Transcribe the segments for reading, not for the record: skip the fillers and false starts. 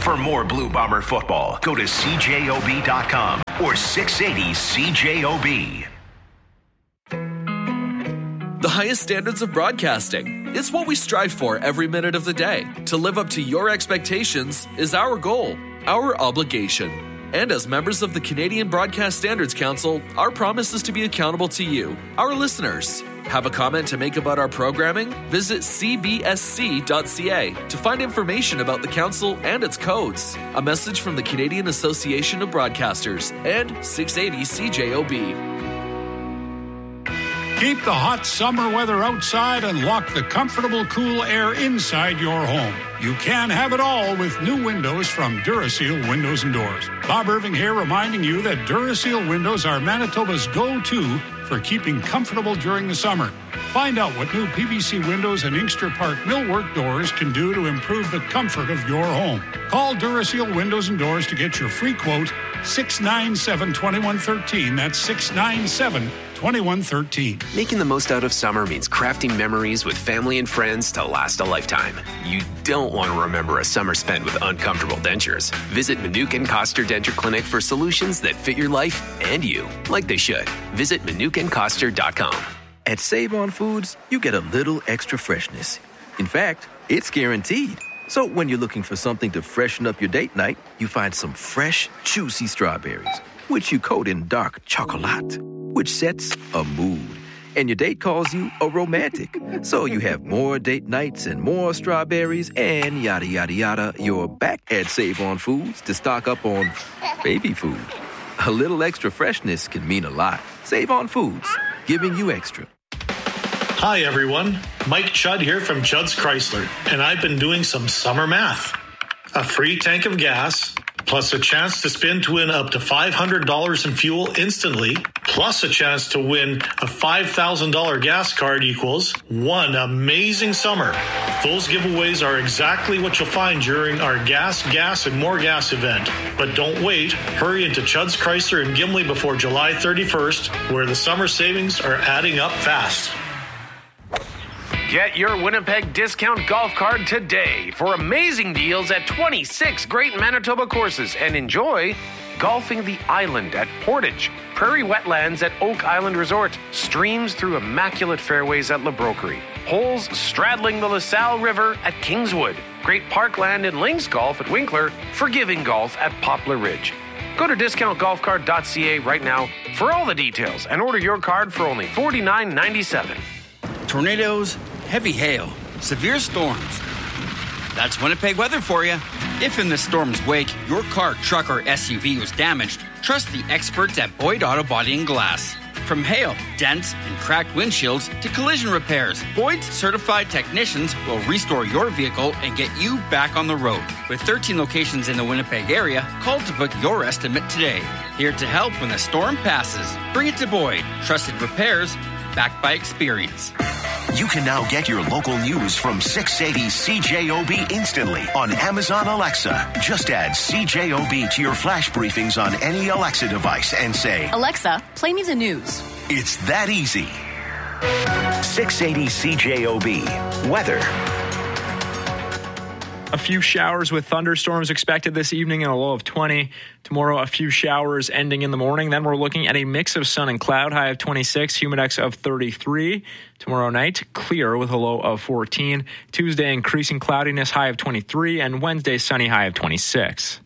For more Blue Bomber football, go to cjob.com or 680 CJOB. The highest standards of broadcasting. It's what we strive for every minute of the day. To live up to your expectations is our goal, our obligation. And as members of the Canadian Broadcast Standards Council, our promise is to be accountable to you, our listeners. Have a comment to make about our programming? Visit cbsc.ca to find information about the council and its codes. A message from the Canadian Association of Broadcasters and 680 CJOB. Keep the hot summer weather outside and lock the comfortable, cool air inside your home. You can have it all with new windows from Duraseal Windows and Doors. Bob Irving here, reminding you that Duraseal windows are Manitoba's go-to for keeping comfortable during the summer. Find out what new PVC windows and Inkster Park millwork doors can do to improve the comfort of your home. Call Duraseal Windows and Doors to get your free quote, 697-2113. That's 697-2113. Making the most out of summer means crafting memories with family and friends to last a lifetime. You don't want to remember a summer spent with uncomfortable dentures. Visit Manukin Koster Denture Clinic for solutions that fit your life and you, like they should. Visit ManukinKoster.com. At Save On Foods, you get a little extra freshness. In fact, it's guaranteed. So when you're looking for something to freshen up your date night, you find some fresh, juicy strawberries, which you coat in dark chocolate, which sets a mood. And your date calls you a romantic. So you have more date nights and more strawberries and yada, yada, yada. You're back at Save On Foods to stock up on baby food. A little extra freshness can mean a lot. Save On Foods, giving you extra. Hi, everyone. Mike Chudd here from Chudd's Chrysler, and I've been doing some summer math. A free tank of gas, plus a chance to spin to win up to $500 in fuel instantly, plus a chance to win a $5,000 gas card equals one amazing summer. Those giveaways are exactly what you'll find during our Gas, and More Gas event. But don't wait. Hurry into Chudd's Chrysler in Gimli before July 31st, where the summer savings are adding up fast. Get your Winnipeg Discount Golf Card today for amazing deals at 26 great Manitoba courses, and enjoy golfing the island at Portage, prairie wetlands at Oak Island Resort, streams through immaculate fairways at La Broquerie, holes straddling the LaSalle River at Kingswood, great parkland and links golf at Winkler, forgiving golf at Poplar Ridge. Go to discountgolfcard.ca right now for all the details and order your card for only $49.97. Tornadoes, heavy hail, severe storms. That's Winnipeg weather for you. If in the storm's wake, your car, truck, or SUV was damaged, trust the experts at Boyd Auto Body and Glass. From hail, dents, and cracked windshields to collision repairs, Boyd's certified technicians will restore your vehicle and get you back on the road. With 13 locations in the Winnipeg area, call to book your estimate today. Here to help when the storm passes. Bring it to Boyd. Trusted repairs, backed by experience. You can now get your local news from 680 CJOB instantly on Amazon Alexa. Just add CJOB to your flash briefings on any Alexa device and say, Alexa, play me the news. It's that easy. 680 CJOB. Weather. A few showers with thunderstorms expected this evening and a low of 20. Tomorrow, a few showers ending in the morning. Then we're looking at a mix of sun and cloud, high of 26, humidex of 33. Tomorrow night, clear with a low of 14. Tuesday, increasing cloudiness, high of 23. And Wednesday, sunny, high of 26.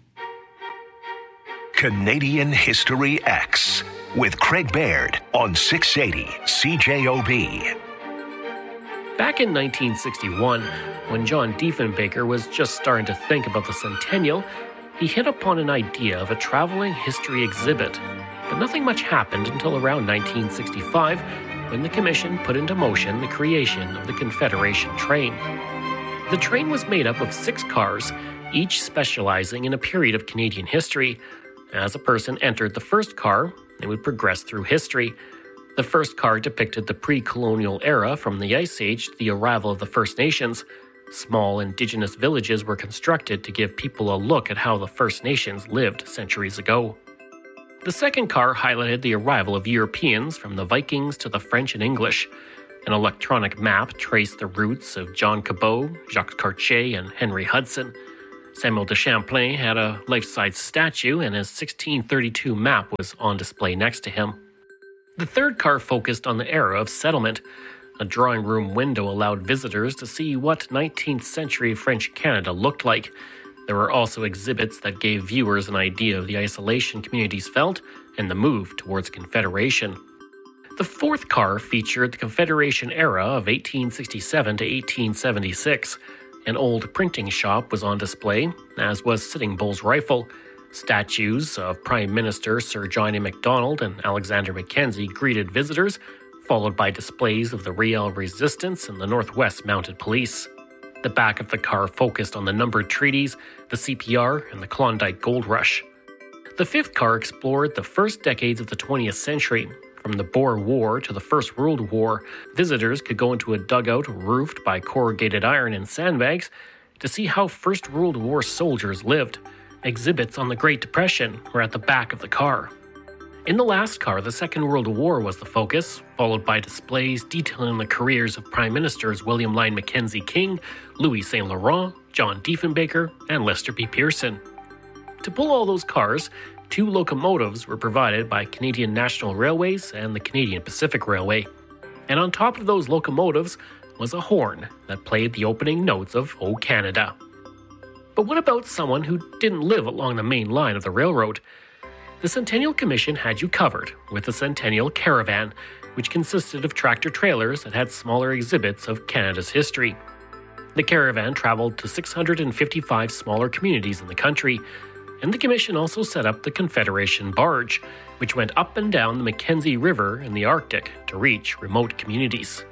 Canadian History X with Craig Baird on 680 CJOB. Back in 1961, when John Diefenbaker was just starting to think about the centennial, he hit upon an idea of a traveling history exhibit. But nothing much happened until around 1965, when the Commission put into motion the creation of the Confederation train. The train was made up of 6 cars, each specializing in a period of Canadian history. As a person entered the first car, they would progress through history. The first car depicted the pre-colonial era from the Ice Age to the arrival of the First Nations. Small indigenous villages were constructed to give people a look at how the First Nations lived centuries ago. The second car highlighted the arrival of Europeans from the Vikings to the French and English. An electronic map traced the routes of John Cabot, Jacques Cartier, and Henry Hudson. Samuel de Champlain had a life-size statue, and his 1632 map was on display next to him. The third car focused on the era of settlement. A drawing room window allowed visitors to see what 19th century French Canada looked like. There were also exhibits that gave viewers an idea of the isolation communities felt and the move towards Confederation. The fourth car featured the Confederation era of 1867 to 1876. An old printing shop was on display, as was Sitting Bull's rifle. Statues of Prime Minister Sir John A. Macdonald and Alexander Mackenzie greeted visitors, followed by displays of the Riel Resistance and the Northwest Mounted Police. The back of the car focused on the numbered treaties, the CPR, and the Klondike Gold Rush. The fifth car explored the first decades of the 20th century. From the Boer War to the First World War, visitors could go into a dugout roofed by corrugated iron and sandbags to see how First World War soldiers lived. Exhibits on the Great Depression were at the back of the car. In the last car, the Second World War was the focus, followed by displays detailing the careers of Prime Ministers William Lyon Mackenzie King, Louis St. Laurent, John Diefenbaker, and Lester B. Pearson. To pull all those cars, 2 locomotives were provided by Canadian National Railways and the Canadian Pacific Railway. And on top of those locomotives was a horn that played the opening notes of O Canada. But what about someone who didn't live along the main line of the railroad? The Centennial Commission had you covered with the Centennial Caravan, which consisted of tractor-trailers that had smaller exhibits of Canada's history. The caravan traveled to 655 smaller communities in the country, and the Commission also set up the Confederation Barge, which went up and down the Mackenzie River in the Arctic to reach remote communities.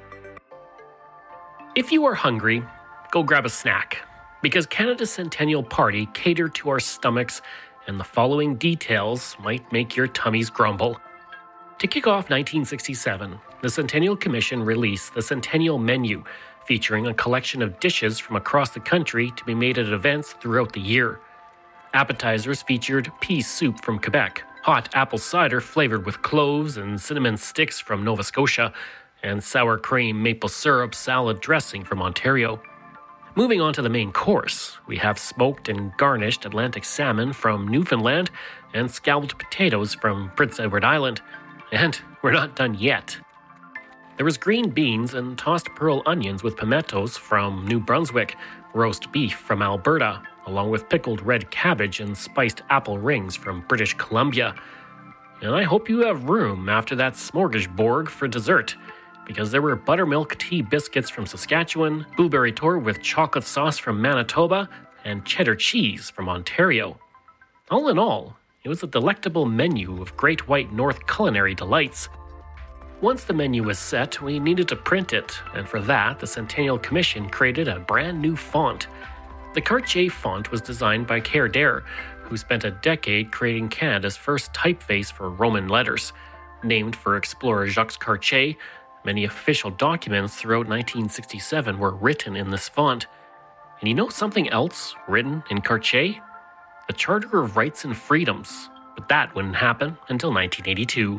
If you are hungry, go grab a snack, because Canada's Centennial Party catered to our stomachs, and the following details might make your tummies grumble. To kick off 1967, the Centennial Commission released the Centennial Menu, featuring a collection of dishes from across the country to be made at events throughout the year. Appetizers featured pea soup from Quebec, hot apple cider flavored with cloves and cinnamon sticks from Nova Scotia, and sour cream maple syrup salad dressing from Ontario. Moving on to the main course, we have smoked and garnished Atlantic salmon from Newfoundland and scalloped potatoes from Prince Edward Island. And we're not done yet. There was green beans and tossed pearl onions with pimentos from New Brunswick, roast beef from Alberta, along with pickled red cabbage and spiced apple rings from British Columbia. And I hope you have room after that smorgasbord for dessert, because there were buttermilk tea biscuits from Saskatchewan, blueberry tour with chocolate sauce from Manitoba, and cheddar cheese from Ontario. All in all, it was a delectable menu of Great White North culinary delights. Once the menu was set, we needed to print it, and for that, the Centennial Commission created a brand new font. The Cartier font was designed by Kerr-Dare, who spent a decade creating Canada's first typeface for Roman letters. Named for explorer Jacques Cartier, many official documents throughout 1967 were written in this font. And you know something else written in Cartier? The Charter of Rights and Freedoms, but that wouldn't happen until 1982.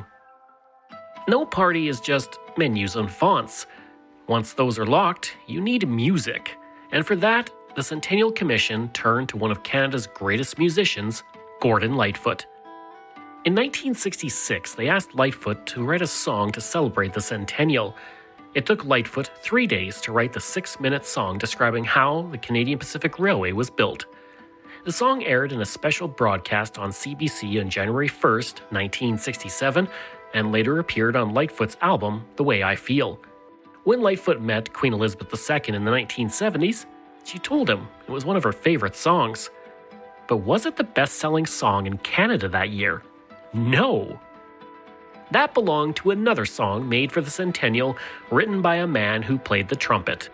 No party is just menus and fonts. Once those are locked, you need music. And for that, the Centennial Commission turned to one of Canada's greatest musicians, Gordon Lightfoot. In 1966, they asked Lightfoot to write a song to celebrate the centennial. It took Lightfoot 3 days to write the 6-minute song describing how the Canadian Pacific Railway was built. The song aired in a special broadcast on CBC on January 1st, 1967, and later appeared on Lightfoot's album, The Way I Feel. When Lightfoot met Queen Elizabeth II in the 1970s, she told him it was one of her favorite songs. But was it the best-selling song in Canada that year? No. That belonged to another song made for the centennial, written by a man who played the trumpet.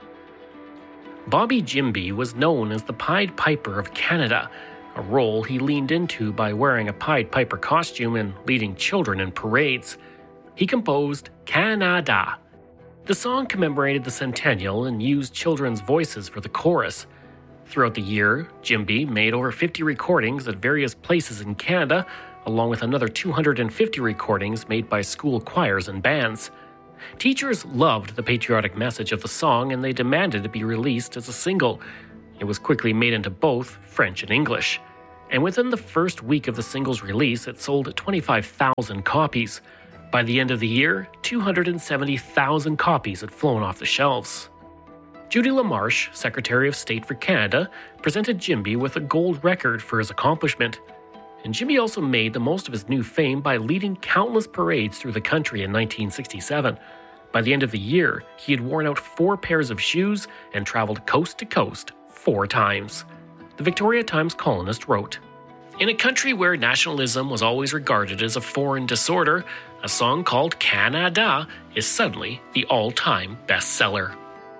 Bobby Jimby was known as the Pied Piper of Canada, a role he leaned into by wearing a Pied Piper costume and leading children in parades. He composed Canada. The song commemorated the centennial and used children's voices for the chorus. Throughout the year, Jimby made over 50 recordings at various places in Canada, along with another 250 recordings made by school choirs and bands. Teachers loved the patriotic message of the song, and they demanded it be released as a single. It was quickly made into both French and English. And within the first week of the single's release, it sold 25,000 copies. By the end of the year, 270,000 copies had flown off the shelves. Judy LaMarche, Secretary of State for Canada, presented Jimby with a gold record for his accomplishment. And Jimby also made the most of his new fame by leading countless parades through the country in 1967. By the end of the year, he had worn out 4 pairs of shoes and traveled coast to coast 4 times. The Victoria Times columnist wrote, "In a country where nationalism was always regarded as a foreign disorder, a song called Canada is suddenly the all-time bestseller."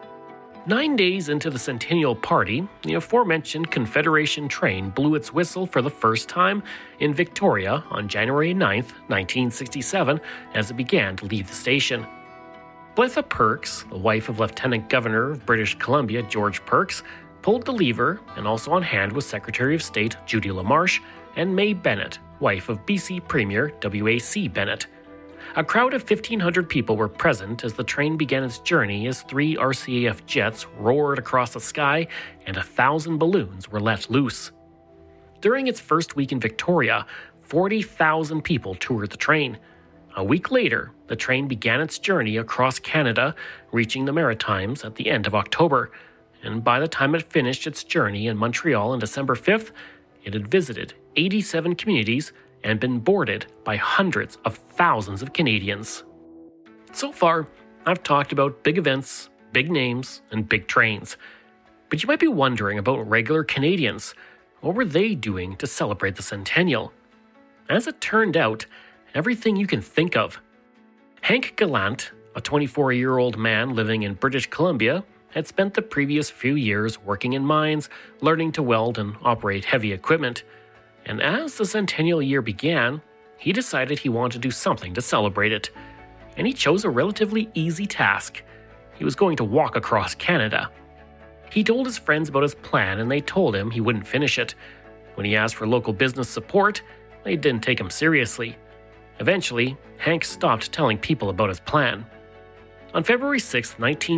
9 days into the centennial party, the aforementioned Confederation train blew its whistle for the first time in Victoria on January 9, 1967, as it began to leave the station. Blytha Perks, the wife of Lieutenant Governor of British Columbia George Perks, pulled the lever, and also on hand was Secretary of State Judy LaMarche and May Bennett, wife of BC Premier W.A.C. Bennett. A crowd of 1,500 people were present as the train began its journey as 3 RCAF jets roared across the sky and 1,000 balloons were let loose. During its first week in Victoria, 40,000 people toured the train. A week later, the train began its journey across Canada, reaching the Maritimes at the end of October. And by the time it finished its journey in Montreal on December 5th, it had visited 87 communities and been boarded by hundreds of thousands of Canadians. So far, I've talked about big events, big names, and big trains. But you might be wondering about regular Canadians. What were they doing to celebrate the centennial? As it turned out, everything you can think of. Hank Gallant, a 24-year-old man living in British Columbia, had spent the previous few years working in mines, learning to weld and operate heavy equipment. And as the centennial year began, he decided he wanted to do something to celebrate it. And he chose a relatively easy task. He was going to walk across Canada. He told his friends about his plan, and they told him he wouldn't finish it. When he asked for local business support, they didn't take him seriously. Eventually, Hank stopped telling people about his plan. On February 6,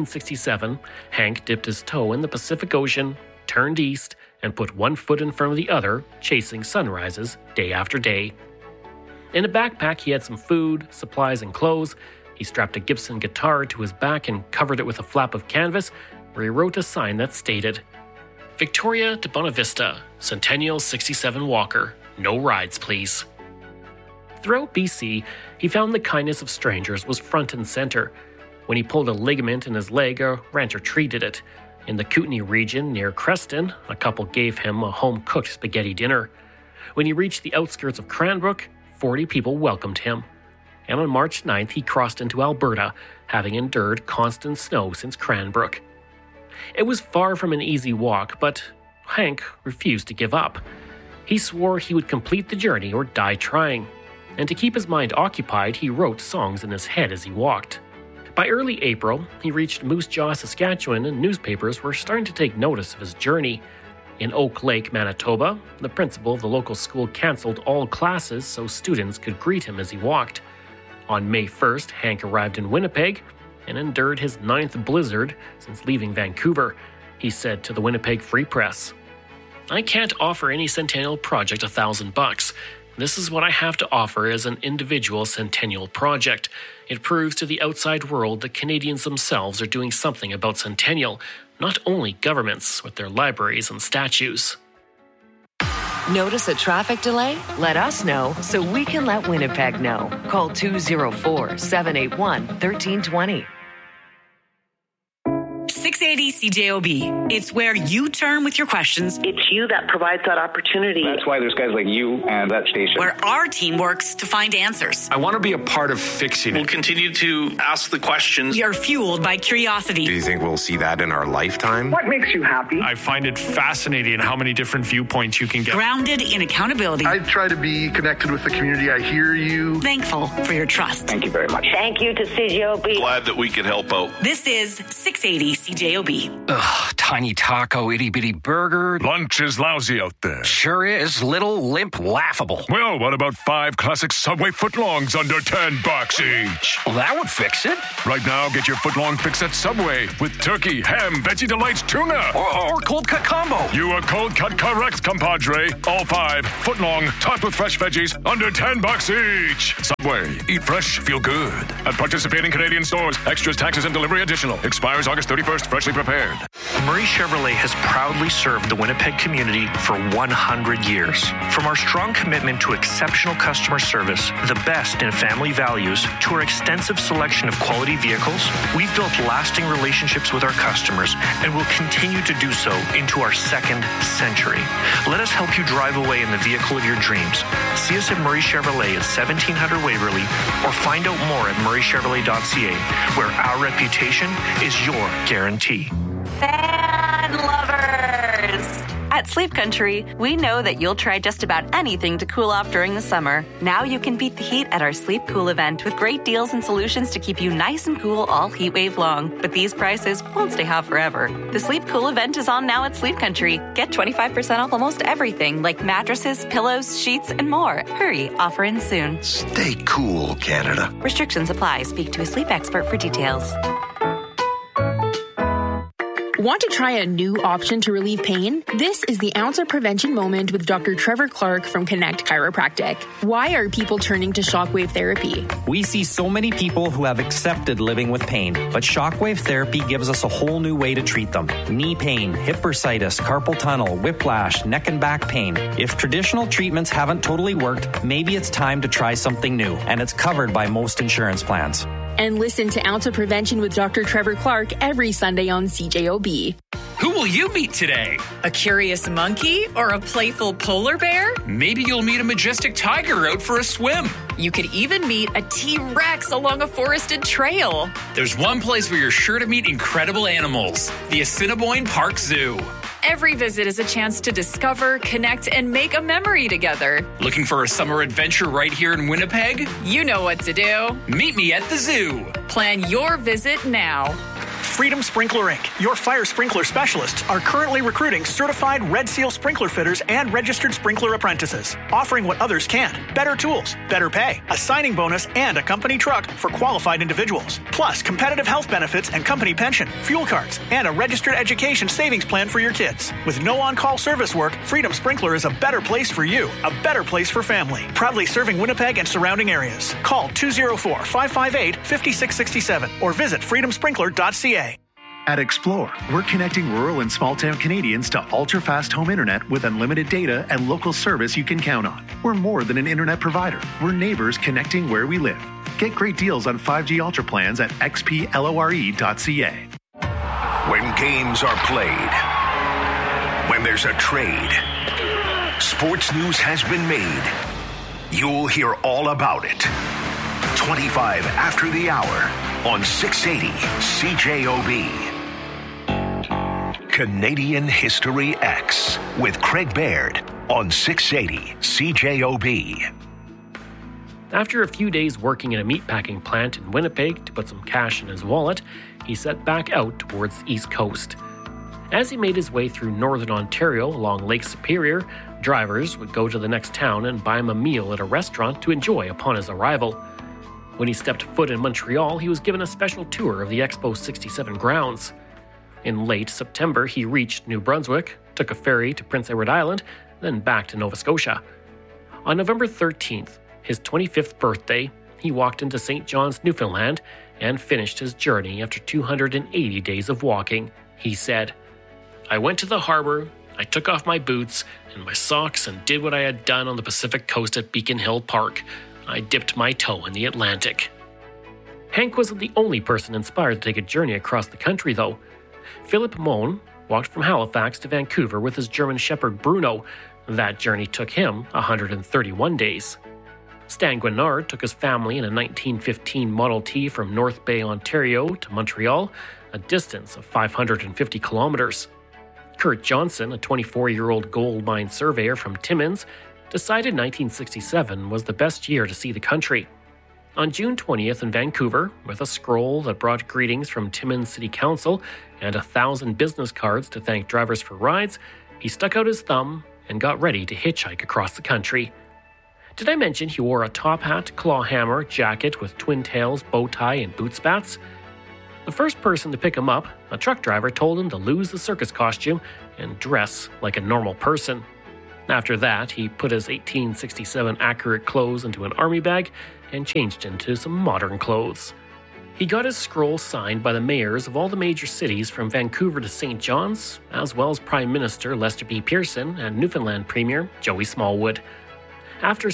1967, Hank dipped his toe in the Pacific Ocean, turned east, and put one foot in front of the other, chasing sunrises day after day. In a backpack, he had some food, supplies, and clothes. He strapped a Gibson guitar to his back and covered it with a flap of canvas, where he wrote a sign that stated, "Victoria to Bonavista, Centennial 67 Walker, no rides please." Throughout BC, he found the kindness of strangers was front and center. When he pulled a ligament in his leg, a rancher treated it. In the Kootenay region near Creston, a couple gave him a home-cooked spaghetti dinner. When he reached the outskirts of Cranbrook, 40 people welcomed him. And on March 9th, he crossed into Alberta, having endured constant snow since Cranbrook. It was far from an easy walk, but Hank refused to give up. He swore he would complete the journey or die trying. And to keep his mind occupied, he wrote songs in his head as he walked. By early April, he reached Moose Jaw, Saskatchewan, and newspapers were starting to take notice of his journey. In Oak Lake, Manitoba, the principal of the local school canceled all classes so students could greet him as he walked. On May 1st, Hank arrived in Winnipeg and endured his 9th blizzard since leaving Vancouver. He said to the Winnipeg Free Press, "I can't offer any centennial project $1,000. This is what I have to offer as an individual centennial project. It proves to the outside world that Canadians themselves are doing something about centennial, not only governments with their libraries and statues." Notice a traffic delay? Let us know so we can let Winnipeg know. Call 204-781-1320. 680 CJOB. It's where you turn with your questions. It's you that provides that opportunity. That's why there's guys like you and that station. Where our team works to find answers. I want to be a part of fixing it. We'll continue to ask the questions. You're fueled by curiosity. Do you think we'll see that in our lifetime? What makes you happy? I find it fascinating how many different viewpoints you can get. Grounded in accountability. I try to be connected with the community. I hear you. Thankful for your trust. Thank you very much. Thank you to CJOB. Glad that we could help out. This is 680 CJOB. CJOB. Ugh, tiny taco, itty-bitty burger. Lunch is lousy out there. Sure is. Little, limp, laughable. Well, what about 5 classic Subway footlongs under $10 each? Well, that would fix it. Right now, get your footlong fix at Subway with turkey, ham, Veggie Delights, tuna. Or cold cut combo. You are cold cut correct, compadre. All 5 footlong, topped with fresh veggies, under $10 each. Subway. Eat fresh, feel good. At participating Canadian stores. Extras, taxes, and delivery additional. Expires August 31st. Freshly prepared. Murray Chevrolet has proudly served the Winnipeg community for 100 years. From our strong commitment to exceptional customer service, the best in family values, to our extensive selection of quality vehicles, we've built lasting relationships with our customers and will continue to do so into our second century. Let us help you drive away in the vehicle of your dreams. See us at Murray Chevrolet at 1700 Waverly or find out more at murraychevrolet.ca, where our reputation is your guarantee. Fan lovers! At Sleep Country, we know that you'll try just about anything to cool off during the summer. Now you can beat the heat at our Sleep Cool event with great deals and solutions to keep you nice and cool all heat wave long. But these prices won't stay hot forever. The Sleep Cool event is on now at Sleep Country. Get 25% off almost everything like mattresses, pillows, sheets, and more. Hurry, offer ends soon. Stay cool, Canada. Restrictions apply. Speak to a sleep expert for details. Want to try a new option to relieve pain? This is the Ounce of Prevention Moment with Dr. Trevor Clark from Connect Chiropractic. Why are people turning to shockwave therapy? We see so many people who have accepted living with pain, but shockwave therapy gives us a whole new way to treat them. Knee pain, hip bursitis, carpal tunnel, whiplash, neck and back pain. If traditional treatments haven't totally worked, maybe it's time to try something new, and it's covered by most insurance plans. And listen to Ounce of Prevention with Dr. Trevor Clark every Sunday on CJOB. Who will you meet today? A curious monkey or a playful polar bear? Maybe you'll meet a majestic tiger out for a swim. You could even meet a T-Rex along a forested trail. There's one place where you're sure to meet incredible animals, the Assiniboine Park Zoo. Every visit is a chance to discover, connect, and make a memory together. Looking for a summer adventure right here in Winnipeg? You know what to do. Meet me at the zoo. Plan your visit now. Freedom Sprinkler Inc., your fire sprinkler specialists, are currently recruiting certified Red Seal sprinkler fitters and registered sprinkler apprentices, offering what others can't: better tools, better pay, a signing bonus, and a company truck for qualified individuals. Plus, competitive health benefits and company pension, fuel cards, and a registered education savings plan for your kids. With no on-call service work, Freedom Sprinkler is a better place for you, a better place for family. Proudly serving Winnipeg and surrounding areas. Call 204-558-5667 or visit freedomsprinkler.ca. At Explore, we're connecting rural and small-town Canadians to ultra-fast home internet with unlimited data and local service you can count on. We're more than an internet provider. We're neighbors connecting where we live. Get great deals on 5G Ultra plans at xplore.ca. When games are played, when there's a trade, sports news has been made. You'll hear all about it. 25 after the hour on 680 CJOB. Canadian History X with Craig Baird on 680 CJOB. After a few days working in a meatpacking plant in Winnipeg to put some cash in his wallet, he set back out towards the East Coast. As he made his way through northern Ontario along Lake Superior, drivers would go to the next town and buy him a meal at a restaurant to enjoy upon his arrival. When he stepped foot in Montreal, he was given a special tour of the Expo 67 grounds. In late September, he reached New Brunswick, took a ferry to Prince Edward Island, then back to Nova Scotia. On November 13th, his 25th birthday, he walked into St. John's, Newfoundland, and finished his journey after 280 days of walking. He said, "I went to the harbor, I took off my boots and my socks and did what I had done on the Pacific coast at Beacon Hill Park. I dipped my toe in the Atlantic." Hank wasn't the only person inspired to take a journey across the country, though. Philip Mohn walked from Halifax to Vancouver with his German Shepherd Bruno. That journey took him 131 days. Stan Guinard took his family in a 1915 Model T from North Bay, Ontario to Montreal, a distance of 550 kilometers. Kurt Johnson, a 24-year-old gold mine surveyor from Timmins, decided 1967 was the best year to see the country. On June 20th in Vancouver, with a scroll that brought greetings from Timmins City Council and 1,000 business cards to thank drivers for rides, he stuck out his thumb and got ready to hitchhike across the country. Did I mention he wore a top hat, claw hammer, jacket with twin tails, bow tie, and boot spats? The first person to pick him up, a truck driver, told him to lose the circus costume and dress like a normal person. After that, he put his 1867 accurate clothes into an army bag and changed into some modern clothes. He got his scroll signed by the mayors of all the major cities from Vancouver to St. John's, as well as Prime Minister Lester B. Pearson and Newfoundland Premier Joey Smallwood. After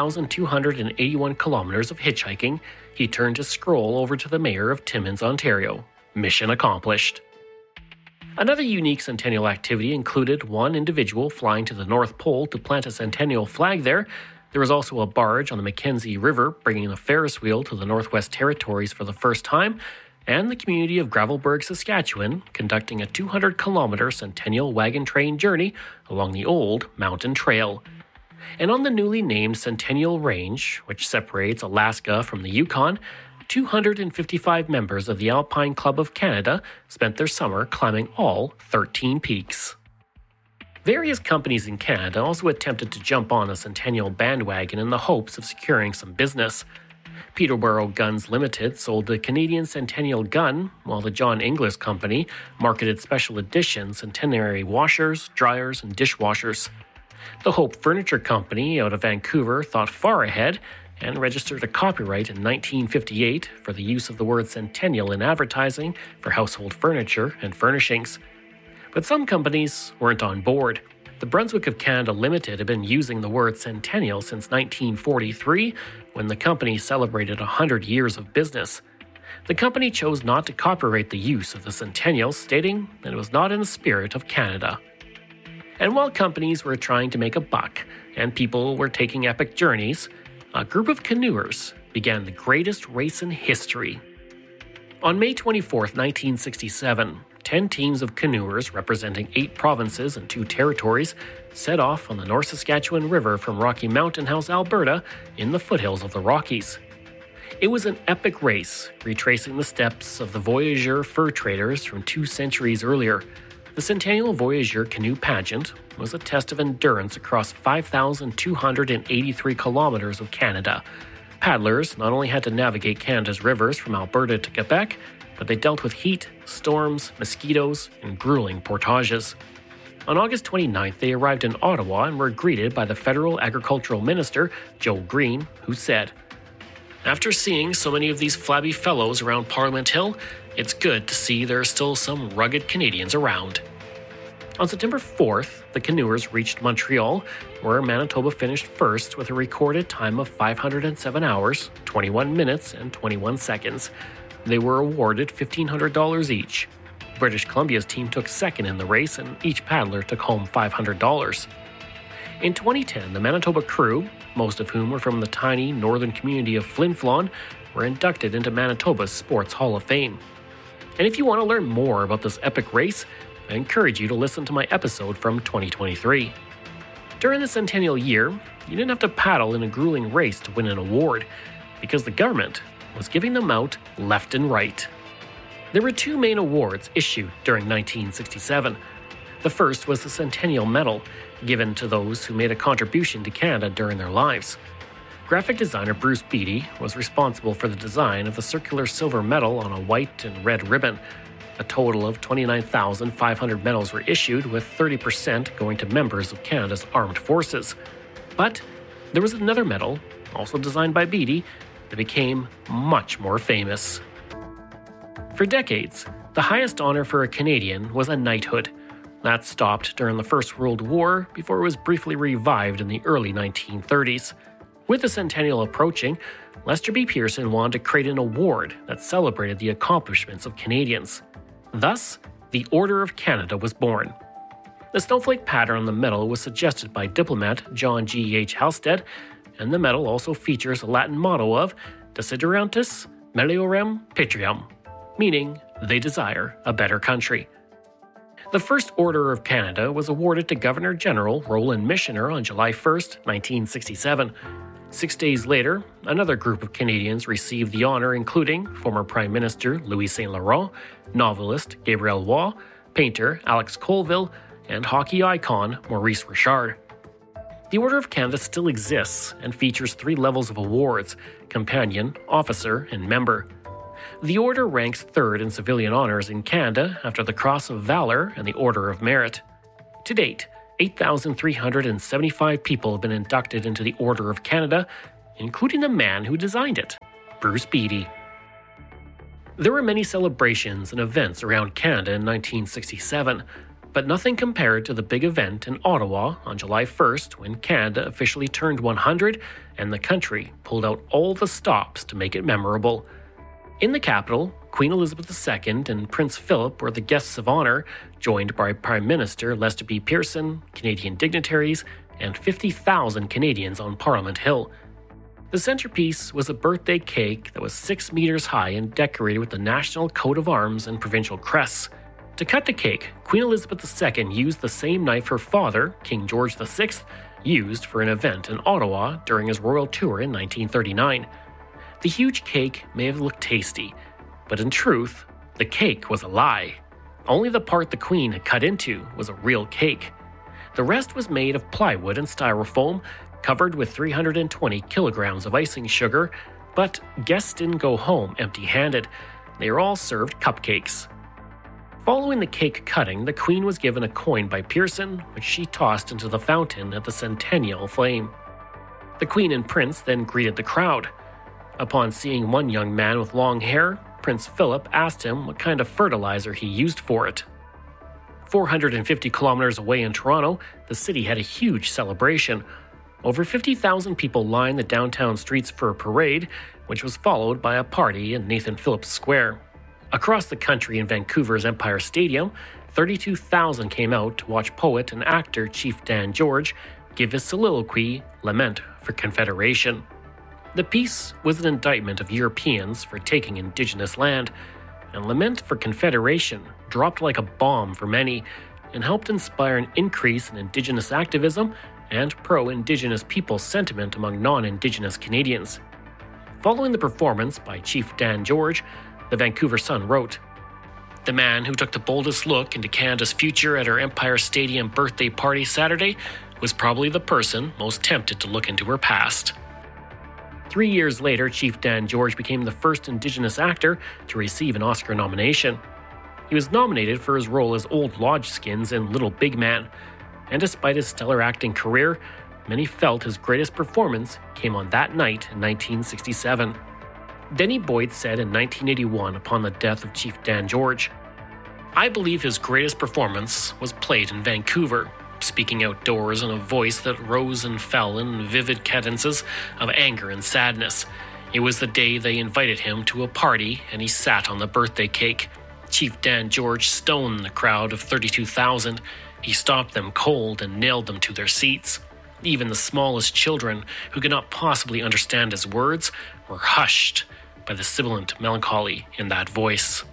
7,281 kilometers of hitchhiking, he turned his scroll over to the mayor of Timmins, Ontario. Mission accomplished. Another unique centennial activity included one individual flying to the North Pole to plant a centennial flag there. There was also a barge on the Mackenzie River bringing the Ferris wheel to the Northwest Territories for the first time, and the community of Gravelbourg, Saskatchewan, conducting a 200-kilometer centennial wagon train journey along the old mountain trail. And on the newly named Centennial Range, which separates Alaska from the Yukon, 255 members of the Alpine Club of Canada spent their summer climbing all 13 peaks. Various companies in Canada also attempted to jump on the Centennial bandwagon in the hopes of securing some business. Peterborough Guns Limited sold the Canadian Centennial gun, while the John Inglis Company marketed special edition centenary washers, dryers, and dishwashers. The Hope Furniture Company out of Vancouver thought far ahead and registered a copyright in 1958 for the use of the word centennial in advertising for household furniture and furnishings. But some companies weren't on board. The Brunswick of Canada Limited had been using the word centennial since 1943, when the company celebrated 100 years of business. The company chose not to copyright the use of the centennial, stating that it was not in the spirit of Canada. And while companies were trying to make a buck and people were taking epic journeys, a group of canoers began the greatest race in history. On May 24, 1967, 10 teams of canoers representing 8 provinces and 2 territories set off on the North Saskatchewan River from Rocky Mountain House, Alberta, in the foothills of the Rockies. It was an epic race, retracing the steps of the voyageur fur traders from 2 centuries earlier. The Centennial Voyageur Canoe Pageant was a test of endurance across 5,283 kilometers of Canada. Paddlers not only had to navigate Canada's rivers from Alberta to Quebec, but they dealt with heat, storms, mosquitoes, and grueling portages. On August 29th, they arrived in Ottawa and were greeted by the Federal Agricultural Minister, Joe Green, who said, "After seeing so many of these flabby fellows around Parliament Hill, it's good to see there are still some rugged Canadians around." On September 4th, the canoers reached Montreal, where Manitoba finished first with a recorded time of 507 hours, 21 minutes, and 21 seconds. They were awarded $1,500 each. British Columbia's team took second in the race, and each paddler took home $500. In 2010, the Manitoba crew, most of whom were from the tiny northern community of Flin Flon, were inducted into Manitoba's Sports Hall of Fame. And if you want to learn more about this epic race, I encourage you to listen to my episode from 2023. During the centennial year, you didn't have to paddle in a grueling race to win an award, because the government was giving them out left and right. There were 2 main awards issued during 1967. The first was the Centennial Medal, given to those who made a contribution to Canada during their lives. Graphic designer Bruce Beattie was responsible for the design of the circular silver medal on a white and red ribbon. A total of 29,500 medals were issued, with 30% going to members of Canada's armed forces. But there was another medal, also designed by Beattie, that became much more famous. For decades, the highest honor for a Canadian was a knighthood. That stopped during the First World War before it was briefly revived in the early 1930s. With the centennial approaching, Lester B. Pearson wanted to create an award that celebrated the accomplishments of Canadians. Thus, the Order of Canada was born. The snowflake pattern on the medal was suggested by diplomat John G. H. Halstead, and the medal also features a Latin motto of Desiderantis Meliorem Patriam, meaning they desire a better country. The first Order of Canada was awarded to Governor-General Roland Michener on July 1, 1967. 6 days later, another group of Canadians received the honor, including former Prime Minister Louis Saint Laurent, novelist Gabriel Roy, painter Alex Colville, and hockey icon Maurice Richard. The Order of Canada still exists and features 3 levels of awards: companion, officer, and member. The Order ranks third in civilian honors in Canada after the Cross of Valour and the Order of Merit. To date, 8,375 people have been inducted into the Order of Canada, including the man who designed it, Bruce Beattie. There were many celebrations and events around Canada in 1967, but nothing compared to the big event in Ottawa on July 1st when Canada officially turned 100 and the country pulled out all the stops to make it memorable. In the capital, Queen Elizabeth II and Prince Philip were the guests of honor, joined by Prime Minister Lester B. Pearson, Canadian dignitaries, and 50,000 Canadians on Parliament Hill. The centerpiece was a birthday cake that was 6 meters high and decorated with the national coat of arms and provincial crests. To cut the cake, Queen Elizabeth II used the same knife her father, King George VI, used for an event in Ottawa during his royal tour in 1939. The huge cake may have looked tasty, but in truth, the cake was a lie. Only the part the Queen had cut into was a real cake. The rest was made of plywood and styrofoam, covered with 320 kilograms of icing sugar, but guests didn't go home empty-handed. They were all served cupcakes. Following the cake cutting, the Queen was given a coin by Pearson, which she tossed into the fountain at the Centennial Flame. The Queen and Prince then greeted the crowd. Upon seeing one young man with long hair, Prince Philip asked him what kind of fertilizer he used for it. 450 kilometers away in Toronto, the city had a huge celebration. Over 50,000 people lined the downtown streets for a parade, which was followed by a party in Nathan Phillips Square. Across the country in Vancouver's Empire Stadium, 32,000 came out to watch poet and actor Chief Dan George give his soliloquy, Lament for Confederation. The piece was an indictment of Europeans for taking Indigenous land, and Lament for Confederation dropped like a bomb for many and helped inspire an increase in Indigenous activism and pro-Indigenous people sentiment among non-Indigenous Canadians. Following the performance by Chief Dan George, the Vancouver Sun wrote, "The man who took the boldest look into Canada's future at her Empire Stadium birthday party Saturday was probably the person most tempted to look into her past." 3 years later, Chief Dan George became the first Indigenous actor to receive an Oscar nomination. He was nominated for his role as Old Lodge Skins in Little Big Man, and despite his stellar acting career, many felt his greatest performance came on that night in 1967. Denny Boyd said in 1981 upon the death of Chief Dan George, "I believe his greatest performance was played in Vancouver, speaking outdoors in a voice that rose and fell in vivid cadences of anger and sadness. It was the day they invited him to a party and he sat on the birthday cake. Chief Dan George stoned the crowd of 32,000. He stopped them cold and nailed them to their seats. Even the smallest children, who could not possibly understand his words, were hushed by the sibilant melancholy in that voice."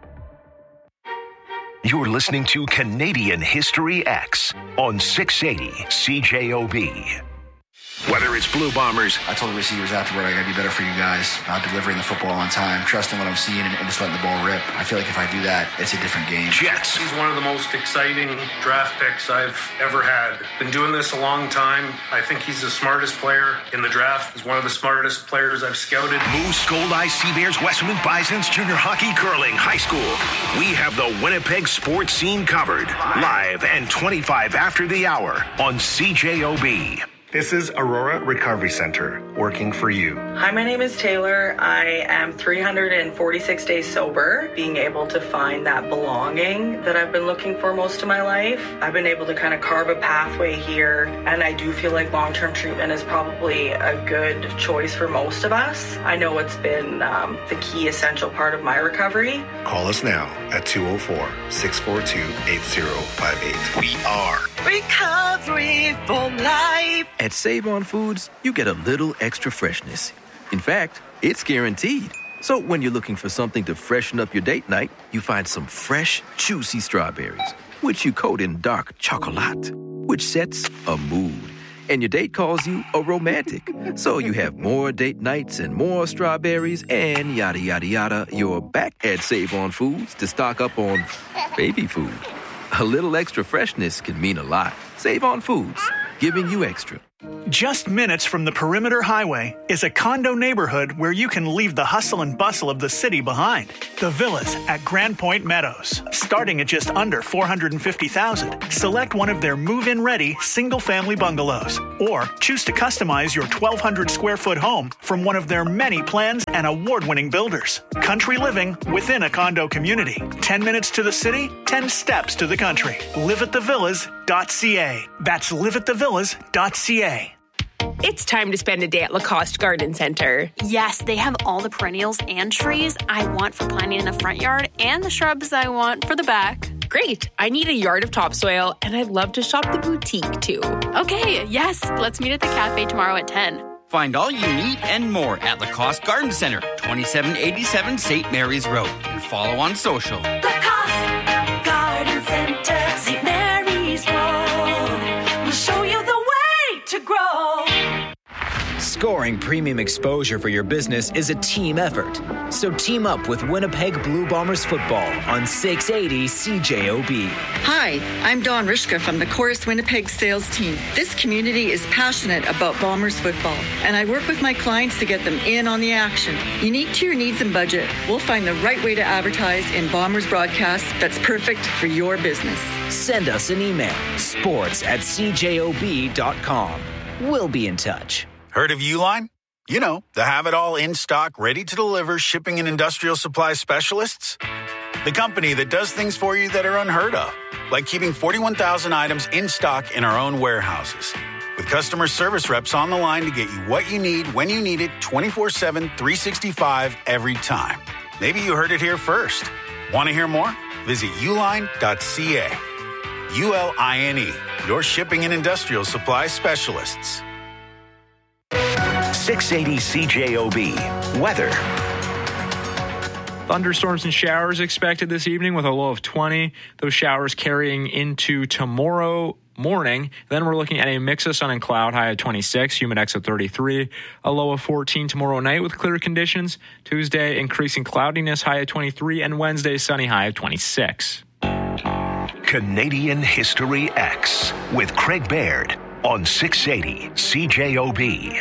You're listening to Canadian History X on 680 CJOB. Whether it's Blue Bombers, I told the receivers afterward, I got to be better for you guys. Not delivering the football on time, trusting what I'm seeing, and just letting the ball rip. I feel like if I do that, it's a different game. Jets. He's one of the most exciting draft picks I've ever had. Been doing this a long time. I think he's the smartest player in the draft. He's one of the smartest players I've scouted. Moose, Gold Eyes, Sea Bears, Westman Bisons, junior hockey, curling, high school. We have the Winnipeg sports scene covered. Live and 25 after the hour on CJOB. This is Aurora Recovery Center, working for you. Hi, my name is Taylor. I am 346 days sober, being able to find that belonging that I've been looking for most of my life. I've been able to kind of carve a pathway here, and I do feel like long-term treatment is probably a good choice for most of us. I know it's been the key essential part of my recovery. Call us now at 204-642-8058. We are Recovery for Life. At Save On Foods, you get a little extra freshness. In fact, it's guaranteed. So when you're looking for something to freshen up your date night, you find some fresh, juicy strawberries, which you coat in dark chocolate, which sets a mood. and your date calls you a romantic. So you have more date nights and more strawberries and yada, yada, yada. You're back at Save On Foods to stock up on baby food. A little extra freshness can mean a lot. Save On Foods, giving you extra. Just minutes from the Perimeter Highway is a condo neighborhood where you can leave the hustle and bustle of the city behind. The Villas at Grand Point Meadows. Starting at just under $450,000. Select one of their move-in ready single-family bungalows. Or choose to customize your 1,200 square foot home from one of their many plans and award-winning builders. Country living within a condo community. 10 minutes to the city, 10 steps to the country. liveatthevillas.ca. That's liveatthevillas.ca. It's time to spend a day at Lacoste Garden Center. Yes, they have all the perennials and trees I want for planting in the front yard and the shrubs I want for the back. Great. I need a yard of topsoil, and I'd love to shop the boutique, too. Okay, yes. Let's meet at the cafe tomorrow at 10. Find all you need and more at Lacoste Garden Center, 2787 St. Mary's Road. And follow on social. Lacoste Garden Center, St. Mary's Road. We'll show you the way to grow. Scoring premium exposure for your business is a team effort. So team up with Winnipeg Blue Bombers football on 680 CJOB. Hi, I'm Dawn Rishka from the Chorus Winnipeg sales team. This community is passionate about Bombers football, and I work with my clients to get them in on the action. Unique to your needs and budget, we'll find the right way to advertise in Bombers broadcasts that's perfect for your business. Send us an email, sports@cjob.com. We'll be in touch. Heard of Uline? You know, the have-it-all in-stock, ready-to-deliver shipping and industrial supply specialists. The company that does things for you that are unheard of, like keeping 41,000 items in stock in our own warehouses. With customer service reps on the line to get you what you need when you need it 24/7, 365 every time. Maybe you heard it here first. Want to hear more? Visit uline.ca. ULINE, your shipping and industrial supply specialists. 680 CJOB. Weather. Thunderstorms and showers expected this evening with a low of 20. Those showers carrying into tomorrow morning. Then we're looking at a mix of sun and cloud, high at 26, humidex at 33, a low of 14 tomorrow night with clear conditions. Tuesday, increasing cloudiness, high at 23, and Wednesday, sunny, high at 26. Canadian History X with Craig Baird on 680 CJOB.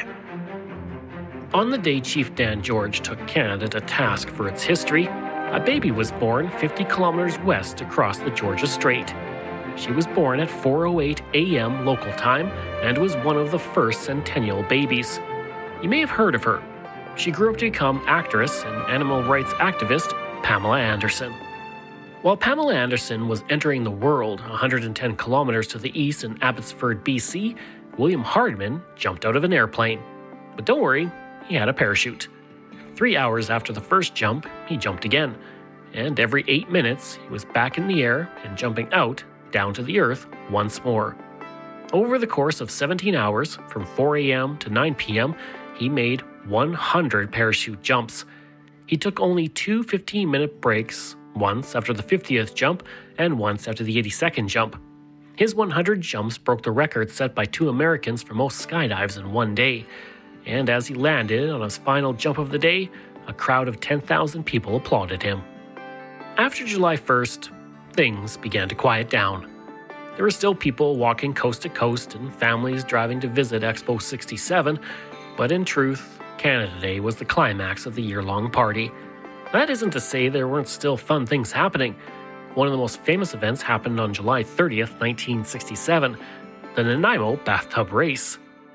On the day Chief Dan George took Canada to task for its history, a baby was born 50 kilometers west across the Georgia Strait. She was born at 4:08 a.m. local time and was one of the first Centennial babies. You may have heard of her. She grew up to become actress and animal rights activist Pamela Anderson. While Pamela Anderson was entering the world 110 kilometers to the east in Abbotsford, BC, William Hardman jumped out of an airplane. But don't worry, he had a parachute. 3 hours after the first jump, he jumped again. And every 8 minutes, he was back in the air and jumping out, down to the earth, once more. Over the course of 17 hours, from 4 a.m. to 9 p.m., he made 100 parachute jumps. He took only 2 15-minute breaks, once after the 50th jump and once after the 82nd jump. His 100 jumps broke the record set by 2 Americans for most skydives in one day. And as he landed on his final jump of the day, a crowd of 10,000 people applauded him. After July 1st, things began to quiet down. There were still people walking coast to coast and families driving to visit Expo 67, but in truth, Canada Day was the climax of the year-long party. That isn't to say there weren't still fun things happening. One of the most famous events happened on July 30th, 1967, the Nanaimo Bathtub Race.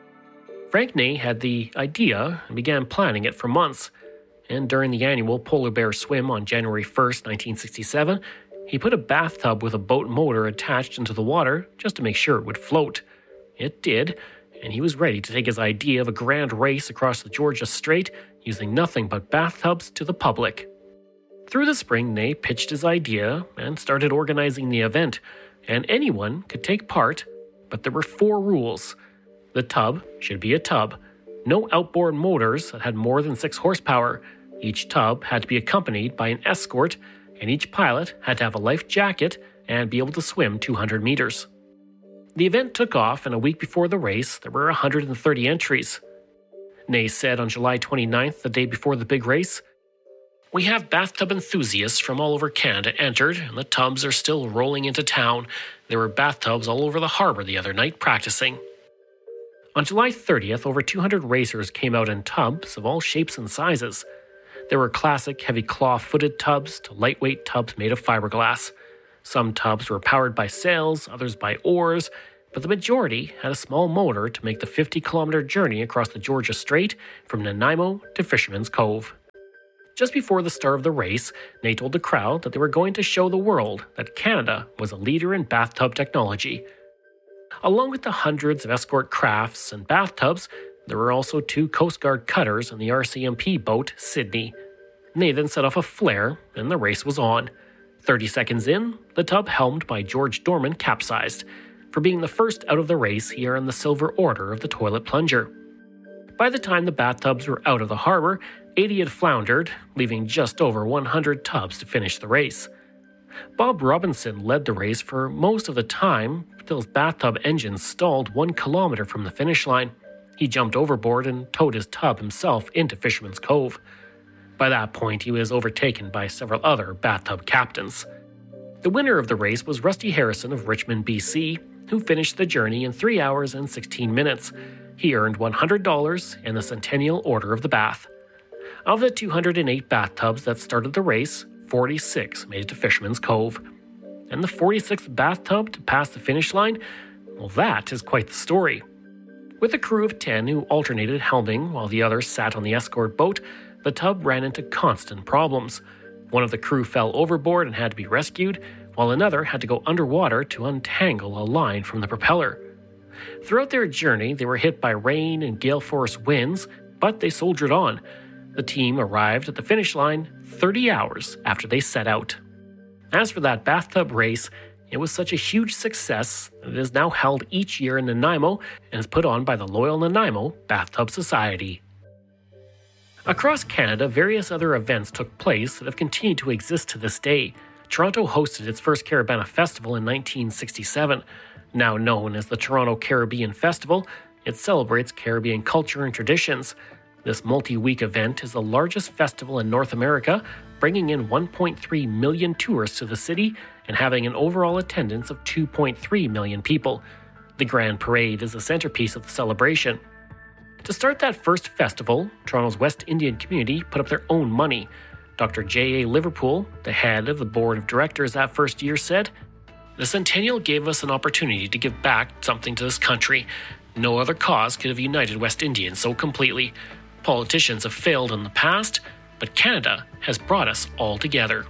Frank Ney had the idea and began planning it for months. And during the annual Polar Bear Swim on January 1st, 1967, he put a bathtub with a boat motor attached into the water just to make sure it would float. It did, and he was ready to take his idea of a grand race across the Georgia Strait using nothing but bathtubs to the public. Through the spring, Ney pitched his idea and started organizing the event, and anyone could take part, but there were 4 rules. The tub should be a tub. No outboard motors that had more than 6 horsepower. Each tub had to be accompanied by an escort, and each pilot had to have a life jacket and be able to swim 200 meters. The event took off, and a week before the race, there were 130 entries. Ney said on July 29th, the day before the big race, "We have bathtub enthusiasts from all over Canada entered, and the tubs are still rolling into town. There were bathtubs all over the harbour the other night practicing." On July 30th, over 200 racers came out in tubs of all shapes and sizes. There were classic heavy claw-footed tubs to lightweight tubs made of fiberglass. Some tubs were powered by sails, others by oars, but the majority had a small motor to make the 50-kilometer journey across the Georgia Strait from Nanaimo to Fisherman's Cove. Just before the start of the race, Ney told the crowd that they were going to show the world that Canada was a leader in bathtub technology. Along with the hundreds of escort crafts and bathtubs, there were also 2 Coast Guard cutters and the RCMP boat Sydney. Ney then set off a flare, and the race was on. 30 seconds in, the tub helmed by George Dorman capsized. For being the first out of the race, he earned the Silver Order of the Toilet Plunger. By the time the bathtubs were out of the harbour, 80 had floundered, leaving just over 100 tubs to finish the race. Bob Robinson led the race for most of the time until his bathtub engine stalled 1 kilometre from the finish line. He jumped overboard and towed his tub himself into Fisherman's Cove. By that point, he was overtaken by several other bathtub captains. The winner of the race was Rusty Harrison of Richmond, BC, who finished the journey in 3 hours and 16 minutes. He earned $100 and the Centennial Order of the Bath. Of the 208 bathtubs that started the race, 46 made it to Fisherman's Cove. And the 46th bathtub to pass the finish line? Well, that is quite the story. With a crew of 10 who alternated helming while the others sat on the escort boat, the tub ran into constant problems. One of the crew fell overboard and had to be rescued, while another had to go underwater to untangle a line from the propeller. Throughout their journey, they were hit by rain and gale-force winds, but they soldiered on. The team arrived at the finish line 30 hours after they set out. As for that bathtub race, it was such a huge success that it is now held each year in Nanaimo and is put on by the Loyal Nanaimo Bathtub Society. Across Canada, various other events took place that have continued to exist to this day. Toronto hosted its first Caribana Festival in 1967. Now known as the Toronto Caribbean Festival, it celebrates Caribbean culture and traditions. This multi-week event is the largest festival in North America, bringing in 1.3 million tourists to the city and having an overall attendance of 2.3 million people. The Grand Parade is the centerpiece of the celebration. To start that first festival, Toronto's West Indian community put up their own money. Dr. J.A. Liverpool, the head of the board of directors that first year, said, "The Centennial gave us an opportunity to give back something to this country. No other cause could have united West Indians so completely. Politicians have failed in the past, but Canada has brought us all together."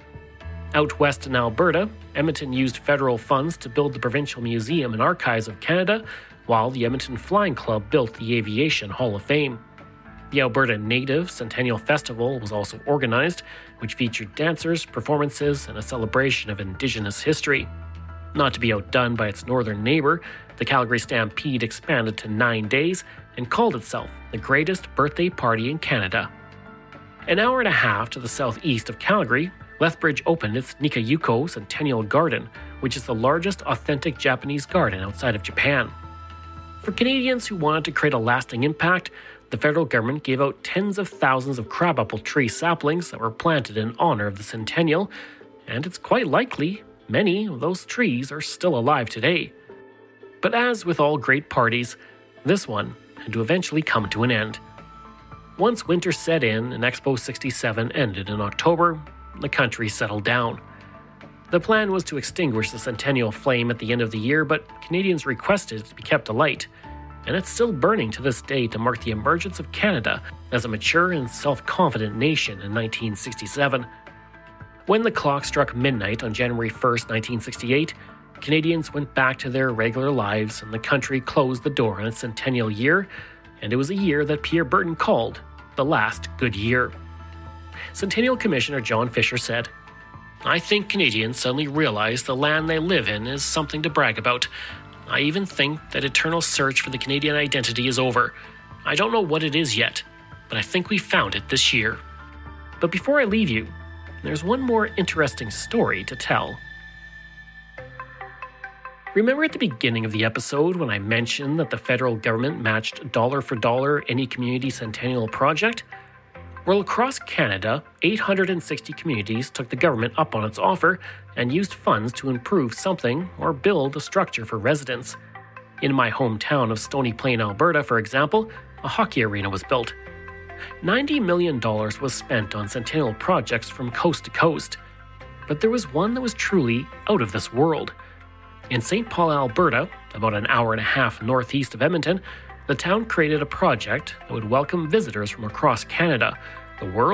Out west in Alberta, Edmonton used federal funds to build the Provincial Museum and Archives of Canada, while the Edmonton Flying Club built the Aviation Hall of Fame. The Alberta Native Centennial Festival was also organized, which featured dancers, performances, and a celebration of Indigenous history. Not to be outdone by its northern neighbor, the Calgary Stampede expanded to 9 days and called itself the greatest birthday party in Canada. An hour and a half to the southeast of Calgary, Lethbridge opened its Nikayuko Centennial Garden, which is the largest authentic Japanese garden outside of Japan. For Canadians who wanted to create a lasting impact, the federal government gave out tens of thousands of crabapple tree saplings that were planted in honor of the centennial, and it's quite likely many of those trees are still alive today. But as with all great parties, this one had to eventually come to an end. Once winter set in and Expo 67 ended in October, the country settled down. The plan was to extinguish the centennial flame at the end of the year, but Canadians requested it to be kept alight, and it's still burning to this day to mark the emergence of Canada as a mature and self-confident nation in 1967. When the clock struck midnight on January 1st, 1968, Canadians went back to their regular lives and the country closed the door on its centennial year, and it was a year that Pierre Berton called the last good year. Centennial Commissioner John Fisher said, "I think Canadians suddenly realize the land they live in is something to brag about. I even think that eternal search for the Canadian identity is over. I don't know what it is yet, but I think we found it this year." But before I leave you, there's one more interesting story to tell. Remember at the beginning of the episode when I mentioned that the federal government matched dollar for dollar any community centennial project? Well, across Canada, 860 communities took the government up on its offer and used funds to improve something or build a structure for residents. In my hometown of Stony Plain, Alberta, for example, a hockey arena was built. $90 million was spent on centennial projects from coast to coast. But there was one that was truly out of this world. In St. Paul, Alberta, about an hour and a half northeast of Edmonton, the town created a project that would welcome visitors from across Canada, the world